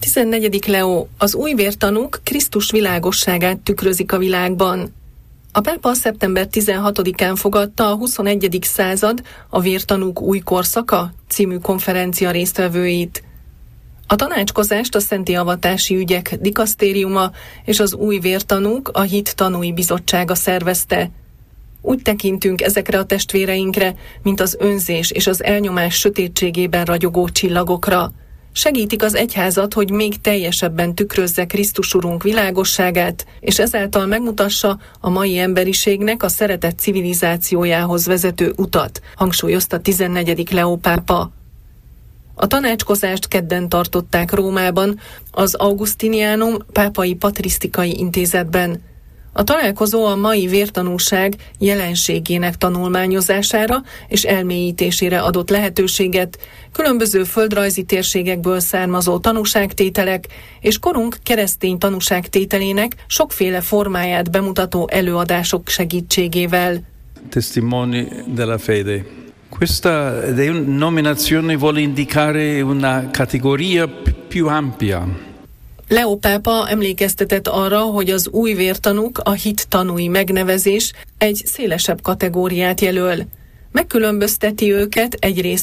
14. Leó, az új vértanúk Krisztus világosságát tükrözik a világban. A pápa szeptember 16-án fogadta a 21. század a vértanúk új korszaka című konferencia résztvevőit. A tanácskozást a Szenti Avatási Ügyek Dikasztériuma és az új vértanúk a Hit Tanúi Bizottsága szervezte. Úgy tekintünk ezekre a testvéreinkre, mint az önzés és az elnyomás sötétségében ragyogó csillagokra. Segítik az egyházat, hogy még teljesebben tükrözze Krisztus Urunk világosságát, és ezáltal megmutassa a mai emberiségnek a szeretet civilizációjához vezető utat, hangsúlyozta 14. Leó pápa. A tanácskozást kedden tartották Rómában, az Augustinianum pápai patrisztikai intézetben. A találkozó a mai vértanúság jelenségének tanulmányozására és elmélyítésére adott lehetőséget, különböző földrajzi térségekből származó tanúságtételek és korunk keresztény tanúságtételének sokféle formáját bemutató előadások segítségével. Testimoni della fede. Questa denominazione vuole indicare una categoria più ampia. Leó pápa emlékeztetett arra, hogy az új vértanúk, a hit tanúi megnevezés egy szélesebb kategóriát jelöl. Megkülönbözteti őket egyrészt